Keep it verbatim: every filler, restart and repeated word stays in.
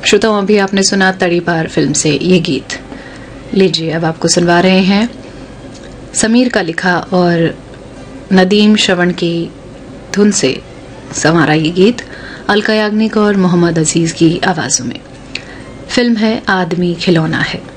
श्रोताओं, अभी आपने सुना तड़ी पार फिल्म से ये गीत। लीजिए अब आपको सुनवा रहे हैं समीर का लिखा और नदीम श्रवण की धुन से संवारा ये गीत अलका याग्निक और मोहम्मद अजीज की आवाजों में। फिल्म है आदमी खिलौना है।